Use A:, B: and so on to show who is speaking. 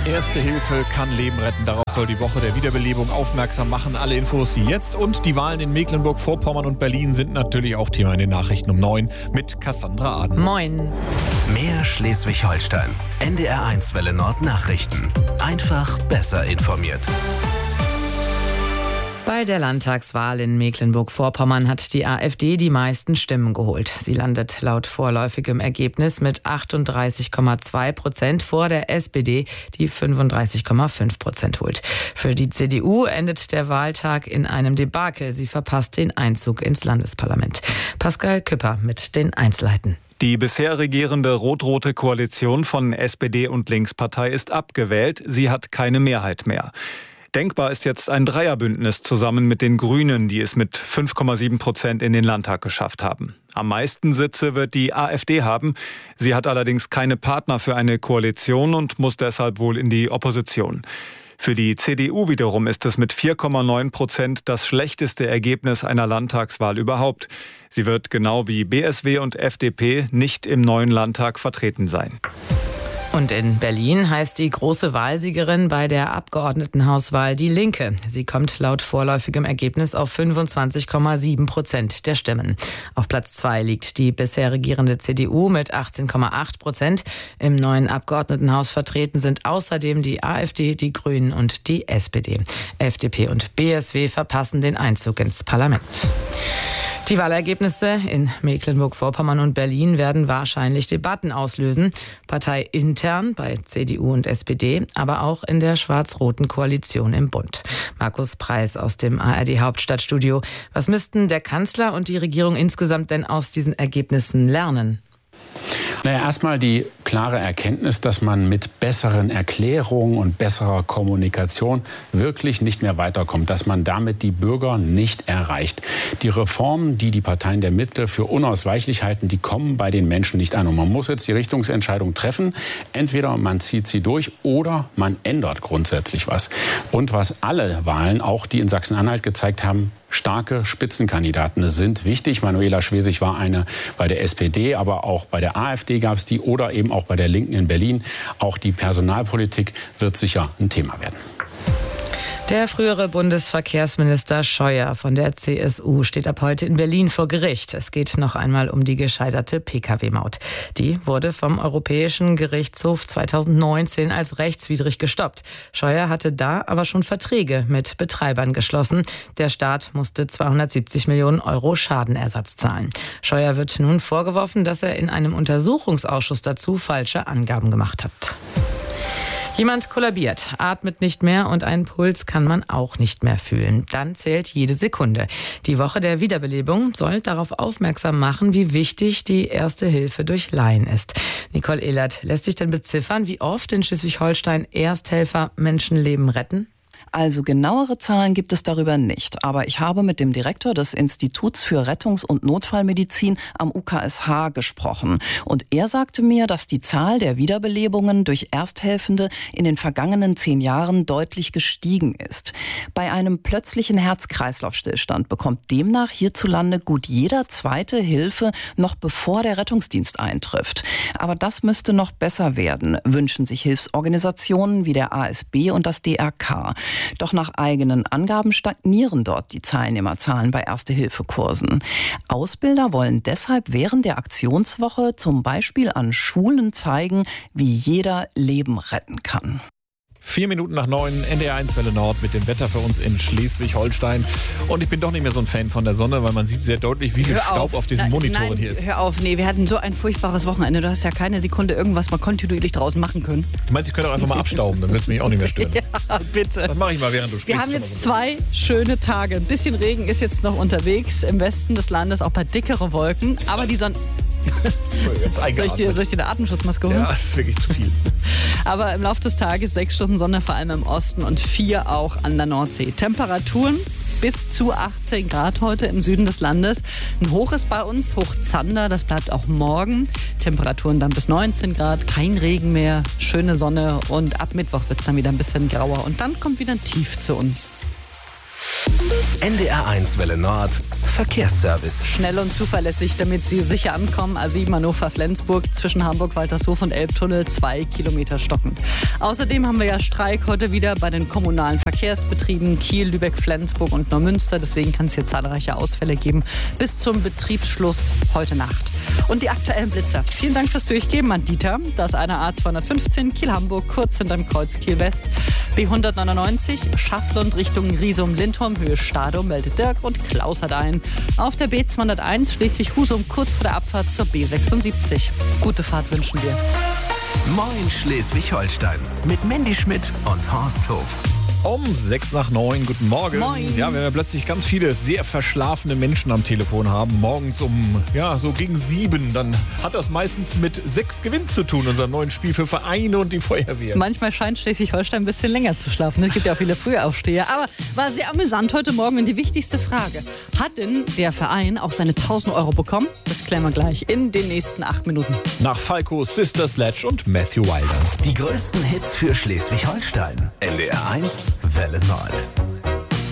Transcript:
A: Erste Hilfe kann Leben retten. Darauf soll die Woche der Wiederbelebung aufmerksam machen. Alle Infos jetzt. Und die Wahlen in Mecklenburg-Vorpommern und Berlin sind natürlich auch Thema in den Nachrichten um 9 mit Cassandra Aden.
B: Moin.
C: Mehr Schleswig-Holstein. NDR1 Welle Nord Nachrichten. Einfach besser informiert.
B: Bei der Landtagswahl in Mecklenburg-Vorpommern hat die AfD die meisten Stimmen geholt. Sie landet laut vorläufigem Ergebnis mit 38,2% vor der SPD, die 35,5% holt. Für die CDU endet der Wahltag in einem Debakel. Sie verpasst den Einzug ins Landesparlament. Pascal Küpper mit den Einzelheiten.
D: Die bisher regierende rot-rote Koalition von SPD und Linkspartei ist abgewählt. Sie hat keine Mehrheit mehr. Denkbar ist jetzt ein Dreierbündnis zusammen mit den Grünen, die es mit 5,7% in den Landtag geschafft haben. Am meisten Sitze wird die AfD haben. Sie hat allerdings keine Partner für eine Koalition und muss deshalb wohl in die Opposition. Für die CDU wiederum ist es mit 4,9% das schlechteste Ergebnis einer Landtagswahl überhaupt. Sie wird genau wie BSW und FDP nicht im neuen Landtag vertreten sein.
B: Und in Berlin heißt die große Wahlsiegerin bei der Abgeordnetenhauswahl die Linke. Sie kommt laut vorläufigem Ergebnis auf 25,7% der Stimmen. Auf Platz 2 liegt die bisher regierende CDU mit 18,8%. Im neuen Abgeordnetenhaus vertreten sind außerdem die AfD, die Grünen und die SPD. FDP und BSW verpassen den Einzug ins Parlament. Die Wahlergebnisse in Mecklenburg-Vorpommern und Berlin werden wahrscheinlich Debatten auslösen. Parteiintern bei CDU und SPD, aber auch in der schwarz-roten Koalition im Bund. Markus Preis aus dem ARD-Hauptstadtstudio. Was müssten der Kanzler und die Regierung insgesamt denn aus diesen Ergebnissen lernen?
E: Erstmal die klare Erkenntnis, dass man mit besseren Erklärungen und besserer Kommunikation wirklich nicht mehr weiterkommt, dass man damit die Bürger nicht erreicht. Die Reformen, die die Parteien der Mitte für unausweichlich halten, die kommen bei den Menschen nicht an. Und man muss jetzt die Richtungsentscheidung treffen. Entweder man zieht sie durch oder man ändert grundsätzlich was. Und was alle Wahlen, auch die in Sachsen-Anhalt gezeigt haben, starke Spitzenkandidaten sind wichtig. Manuela Schwesig war eine bei der SPD, aber auch bei der AfD gab es die oder eben auch bei der Linken in Berlin. Auch die Personalpolitik wird sicher ein Thema werden.
B: Der frühere Bundesverkehrsminister Scheuer von der CSU steht ab heute in Berlin vor Gericht. Es geht noch einmal um die gescheiterte Pkw-Maut. Die wurde vom Europäischen Gerichtshof 2019 als rechtswidrig gestoppt. Scheuer hatte da aber schon Verträge mit Betreibern geschlossen. Der Staat musste 270 Millionen Euro Schadenersatz zahlen. Scheuer wird nun vorgeworfen, dass er in einem Untersuchungsausschuss dazu falsche Angaben gemacht hat. Jemand kollabiert, atmet nicht mehr und einen Puls kann man auch nicht mehr fühlen. Dann zählt jede Sekunde. Die Woche der Wiederbelebung soll darauf aufmerksam machen, wie wichtig die Erste Hilfe durch Laien ist. Nicole Ehlert, lässt sich denn beziffern, wie oft in Schleswig-Holstein Ersthelfer Menschenleben retten?
F: Also genauere Zahlen gibt es darüber nicht. Aber ich habe mit dem Direktor des Instituts für Rettungs- und Notfallmedizin am UKSH gesprochen. Und er sagte mir, dass die Zahl der Wiederbelebungen durch Ersthelfende in den vergangenen 10 Jahren deutlich gestiegen ist. Bei einem plötzlichen Herz-Kreislauf-Stillstand bekommt demnach hierzulande gut jeder zweite Hilfe, noch bevor der Rettungsdienst eintrifft. Aber das müsste noch besser werden, wünschen sich Hilfsorganisationen wie der ASB und das DRK. Doch nach eigenen Angaben stagnieren dort die Teilnehmerzahlen bei Erste-Hilfe-Kursen. Ausbilder wollen deshalb während der Aktionswoche zum Beispiel an Schulen zeigen, wie jeder Leben retten kann.
A: 4 Minuten nach 9, NDR1 Welle Nord mit dem Wetter für uns in Schleswig-Holstein. Und ich bin doch nicht mehr so ein Fan von der Sonne, weil man sieht sehr deutlich, wie viel Staub auf diesen Monitoren hier ist.
G: Hör auf, nee, wir hatten so ein furchtbares Wochenende. Du hast ja keine Sekunde irgendwas mal kontinuierlich draußen machen können.
A: Du meinst, ich könnte auch einfach mal abstauben, dann wird es mich auch nicht mehr stören.
G: Ja, bitte.
A: Das mache ich mal, während du sprichst.
G: Wir haben jetzt 2 schöne Tage. Ein bisschen Regen ist jetzt noch unterwegs im Westen des Landes, auch bei dickere Wolken. Aber die Sonne... Soll ich dir eine Atemschutzmaske holen?
A: Ja, das ist wirklich zu viel.
G: Aber im Laufe des Tages 6 Stunden Sonne, vor allem im Osten und 4 auch an der Nordsee. Temperaturen bis zu 18 Grad heute im Süden des Landes. Ein Hoch ist bei uns, Hoch Zander, das bleibt auch morgen. Temperaturen dann bis 19 Grad, kein Regen mehr, schöne Sonne und ab Mittwoch wird es dann wieder ein bisschen grauer. Und dann kommt wieder ein Tief zu uns.
C: NDR1 Welle Nord. Verkehrsservice.
G: Schnell und zuverlässig, damit Sie sicher ankommen. A7 Hannover-Flensburg zwischen Hamburg-Waltershof und Elbtunnel 2 Kilometer stockend. Außerdem haben wir ja Streik heute wieder bei den kommunalen Verkehrsbetrieben Kiel, Lübeck, Flensburg und Neumünster. Deswegen kann es hier zahlreiche Ausfälle geben bis zum Betriebsschluss heute Nacht. Und die aktuellen Blitzer. Vielen Dank fürs Durchgeben an Dieter. Das ist eine A215 Kiel-Hamburg, kurz hinterm Kreuz Kiel-West. B199 Schafflund Richtung Riesum-Lindholm, Höhe Stadum, meldet Dirk und Klaus hat ein. Auf der B201 Schleswig-Husum, kurz vor der Abfahrt zur B76. Gute Fahrt wünschen wir.
C: Moin Schleswig-Holstein mit Mandy Schmidt und Horst Hof.
A: Um 8:06, guten Morgen.
G: Moin.
A: Ja, wenn wir plötzlich ganz viele sehr verschlafene Menschen am Telefon haben, morgens so gegen 7, dann hat das meistens mit 6 Gewinn zu tun, unser neuen Spiel für Vereine und die Feuerwehr.
G: Manchmal scheint Schleswig-Holstein ein bisschen länger zu schlafen. Es gibt ja auch viele Frühaufsteher. Aber war sehr amüsant heute Morgen. Und die wichtigste Frage: Hat denn der Verein auch seine 1.000 Euro bekommen? Das klären wir gleich in den nächsten 8 Minuten.
A: Nach Falco, Sister Sledge und Matthew Wilder.
C: Die größten Hits für Schleswig-Holstein. NDR1 Welle Nord.